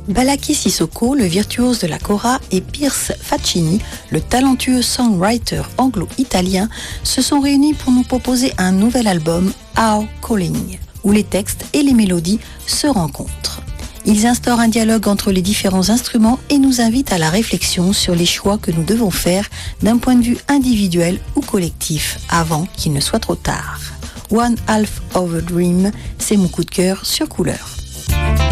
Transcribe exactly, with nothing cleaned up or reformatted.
Balaké Sissoko, le virtuose de la kora, et Pierce Faccini, le talentueux songwriter anglo-italien, se sont réunis pour nous proposer un nouvel album, Our Calling, où les textes et les mélodies se rencontrent. Ils instaurent un dialogue entre les différents instruments et nous invitent à la réflexion sur les choix que nous devons faire d'un point de vue individuel ou collectif avant qu'il ne soit trop tard. One Half of a Dream, c'est mon coup de cœur sur Couleur.